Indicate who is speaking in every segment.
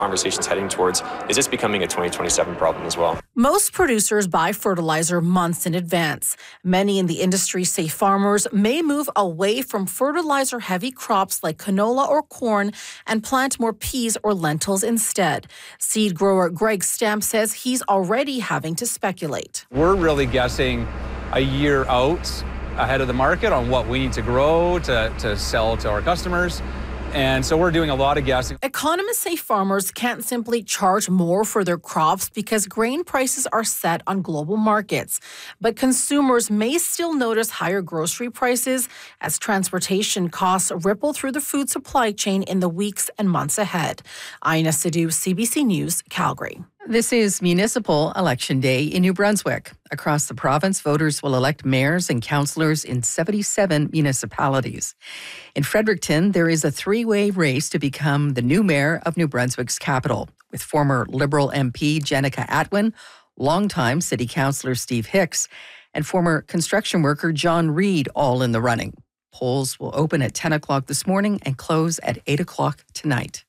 Speaker 1: conversations heading towards, is this becoming a 2027 problem as well?
Speaker 2: Most producers buy fertilizer months in advance. Many in the industry say farmers may move away from fertilizer-heavy crops like canola or corn and plant more peas or lentils instead. Seed grower Greg Stamp says he's already having to speculate.
Speaker 3: We're really guessing a year out ahead of the market on what we need to grow to sell to our customers. And so we're doing a lot of guessing.
Speaker 2: Economists say farmers can't simply charge more for their crops because grain prices are set on global markets. But consumers may still notice higher grocery prices as transportation costs ripple through the food supply chain in the weeks and months ahead. Aina Sidhu, CBC News, Calgary.
Speaker 4: This is Municipal Election Day in New Brunswick. Across the province, voters will elect mayors and councillors in 77 municipalities. In Fredericton, there is a three-way race to become the new mayor of New Brunswick's capital, with former Liberal MP Jenica Atwin, longtime City Councillor Steve Hicks, and former construction worker John Reid all in the running. Polls will open at 10 o'clock this morning and close at 8 o'clock tonight.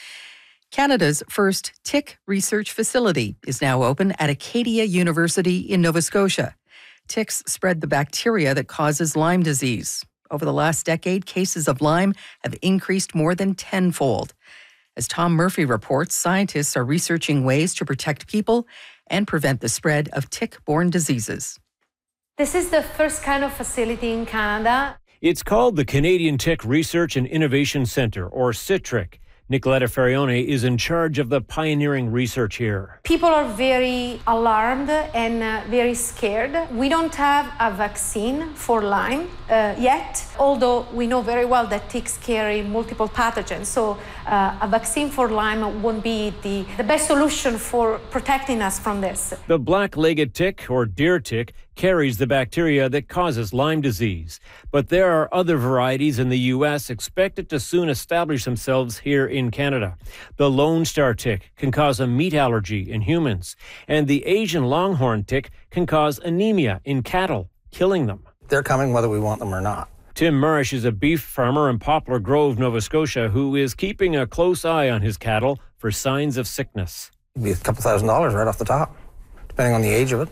Speaker 4: Canada's first tick research facility is now open at Acadia University in Nova Scotia. Ticks spread the bacteria that causes Lyme disease. Over the last decade, cases of Lyme have increased more than tenfold. As Tom Murphy reports, scientists are researching ways to protect people and prevent the spread of tick-borne diseases.
Speaker 5: This is the first kind of facility in Canada.
Speaker 6: It's called the Canadian Tick Research and Innovation Centre, or CITRIC. Nicoletta Ferrione is in charge of the pioneering research here.
Speaker 5: People are very alarmed and very scared. We don't have a vaccine for Lyme yet, although we know very well that ticks carry multiple pathogens. So a vaccine for Lyme won't be the best solution for protecting us from this.
Speaker 6: The black-legged tick, or deer tick, carries the bacteria that causes Lyme disease. But there are other varieties in the U.S. expected to soon establish themselves here in Canada. The Lone Star tick can cause a meat allergy in humans, and the Asian longhorn tick can cause anemia in cattle, killing them.
Speaker 7: They're coming whether we want them or not.
Speaker 6: Tim Marsh is a beef farmer in Poplar Grove, Nova Scotia, who is keeping a close eye on his cattle for signs of sickness.
Speaker 7: It'd be a couple $1,000s right off the top, depending on the age of it.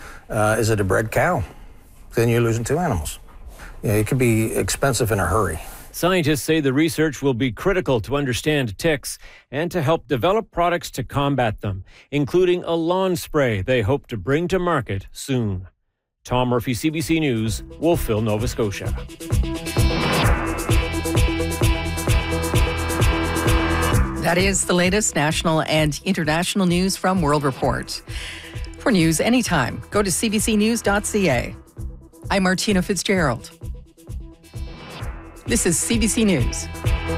Speaker 7: Is it a bred cow? Then you're losing two animals. You know, it could be expensive in a hurry.
Speaker 6: Scientists say the research will be critical to understand ticks and to help develop products to combat them, including a lawn spray they hope to bring to market soon. Tom Murphy, CBC News, Wolfville, Nova Scotia.
Speaker 4: That is the latest national and international news from World Report. For news anytime, go to cbcnews.ca. I'm Martina Fitzgerald. This is CBC News.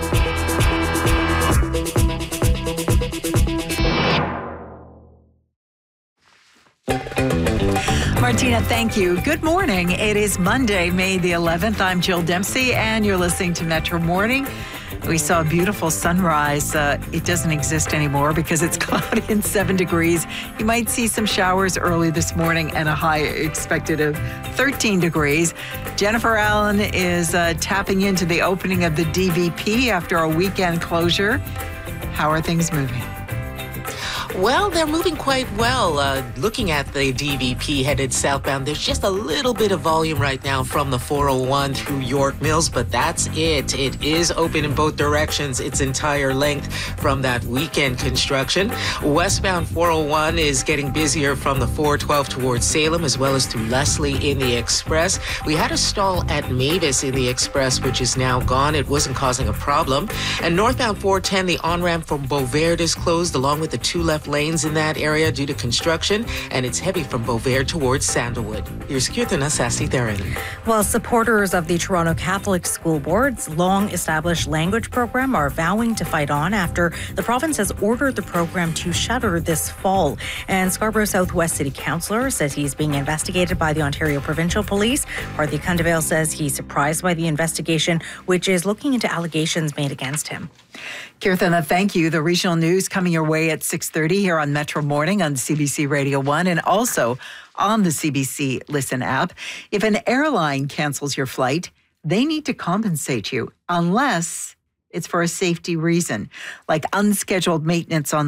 Speaker 8: Martina, thank you. Good morning. It is Monday, May the 11th. I'm Jill Dempsey, and you're listening to Metro Morning. We saw a beautiful sunrise. It doesn't exist anymore because it's cloudy and 7 degrees. You might see some showers early this morning and a high expected of 13 degrees. Jennifer Allen is tapping into the opening of the DVP after a weekend closure. How are things moving?
Speaker 9: Well, they're moving quite well. Looking at the DVP headed southbound, there's just a little bit of volume right now from the 401 through York Mills, but that's it. It is open in both directions, its entire length from that weekend construction. Westbound 401 is getting busier from the 412 towards Salem, as well as through Leslie in the Express. We had a stall at Mavis in the Express, which is now gone. It wasn't causing a problem. And northbound 410, the on-ramp from Beauvert is closed, along with the two left lanes in that area due to construction, and it's heavy from Beauvert towards Sandalwood. Here's Kirtana Sasitharan.
Speaker 10: Well, supporters of the Toronto Catholic School Board's long-established language program are vowing to fight on after the province has ordered the program to shutter this fall. And Scarborough Southwest City Councillor says he's being investigated by the Ontario Provincial Police. Hartley Cundevale says he's surprised by the investigation, which is looking into allegations made against him.
Speaker 8: Kirtana, thank you. The regional news coming your way at 6:30 here on Metro Morning on CBC Radio 1 and also on the CBC Listen app. If an airline cancels your flight, they need to compensate you unless It's for a safety reason, like unscheduled maintenance on